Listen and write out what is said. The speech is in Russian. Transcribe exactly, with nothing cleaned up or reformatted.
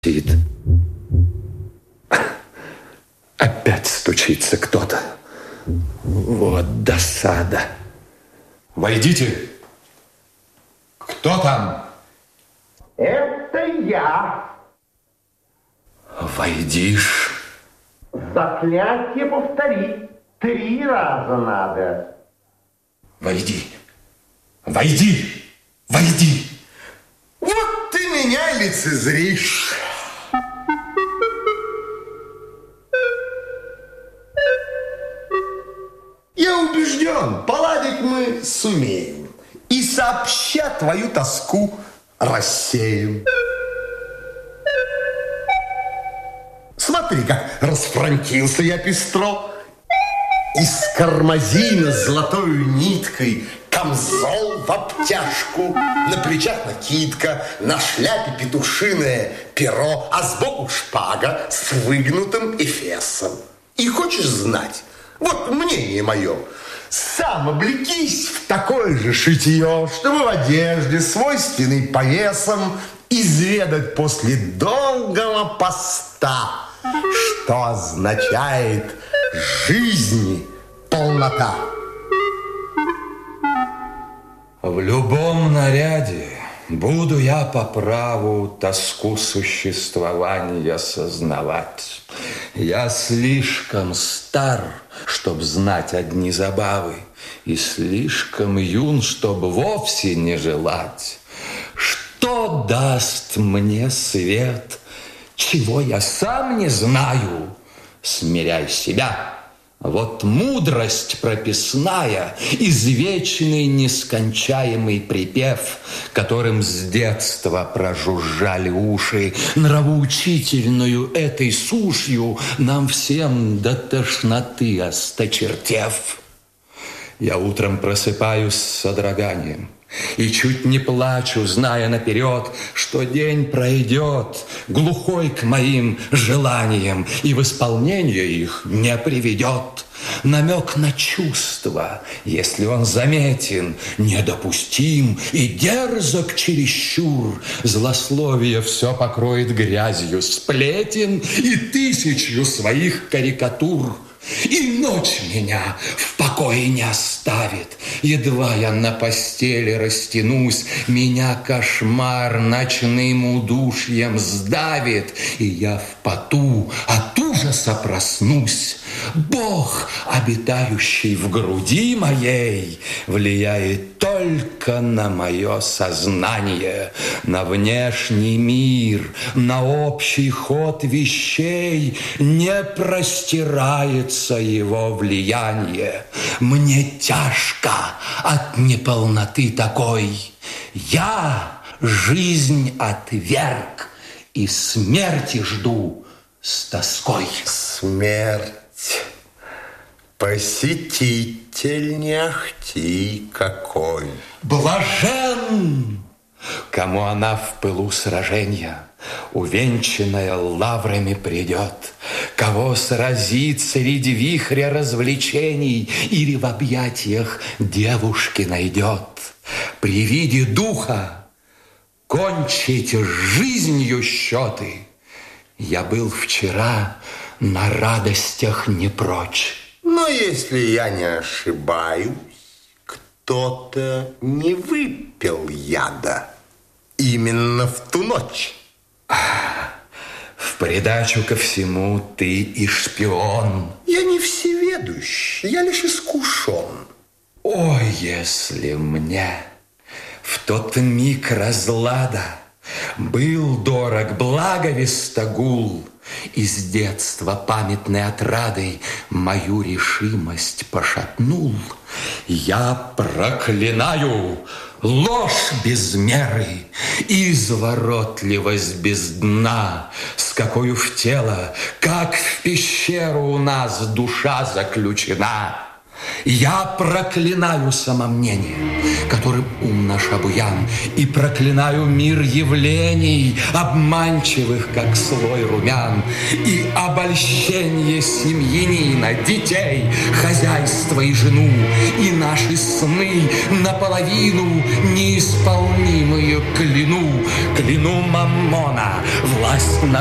Сидит. Опять стучится кто-то. Вот досада. Войдите. Кто там? Это я. Войдишь. Заклятие повтори. Три раза надо. Войди. Войди. Войди. Вот ты меня лицезришь. Я убежден, поладить мы сумеем. И сообща твою тоску рассеем. Смотри, как расфранкился я пестро. Из кармазина с золотою ниткой, камзол в обтяжку, на плечах накидка, на шляпе петушиное перо, а сбоку шпага с выгнутым эфесом. И хочешь знать, вот мнение мое, сам облекись в такое же шитье, чтобы в одежде, свойственной повесам, изведать после долгого поста, что означает жизни полнота. В любом наряде буду я по праву тоску существования сознавать. Я слишком стар, чтоб знать одни забавы, и слишком юн, чтоб вовсе не желать. Что даст мне свет, чего я сам не знаю? Смиряй себя. Вот мудрость прописная, извечный нескончаемый припев, которым с детства прожужжали уши, нравоучительную этой сушью нам всем до тошноты осточертев. Я утром просыпаюсь с содроганием и чуть не плачу, зная наперед, что день пройдет, глухой к моим желаниям, и в исполнение их не приведет. Намек на чувство, если он заметен, недопустим и дерзок чересчур. Злословие все покроет грязью сплетен и тысячью своих карикатур. И ночь меня в покое не оставит. Едва я на постели растянусь, меня кошмар ночным удушьем сдавит, и я в поту от ужаса проснусь. Бог, обитающий в груди моей, влияет только на мое сознание, на внешний мир, на общий ход вещей не простирается его влияние. Мне тяжко от неполноты такой. Я жизнь отверг и смерти жду с тоской. Смерть. Посетитель не ахти какой. Блажен, кому она в пылу сражения, увенчанная лаврами, придет, кого сразит среди вихря развлечений или в объятиях девушки найдет. При виде духа кончить жизнью счеты я был вчера на радостях не прочь. Но если я не ошибаюсь, кто-то не выпил яда именно в ту ночь. В придачу ко всему ты и шпион. Я не всеведущ, я лишь искушен. О, если мне в тот миг разлада был дорог благовестогул, и с детства памятной отрадой мою решимость пошатнул, я проклинаю ложь без меры, изворотливость без дна, с какою в тело, как в пещеру у нас душа заключена. Я проклинаю самомнение, которым ум наш обуян, и проклинаю мир явлений, обманчивых, как слой румян, и обольщение семьянина, детей, хозяйства и жену, и наши сны наполовину неисполнимые кляну, кляну Маммона, власть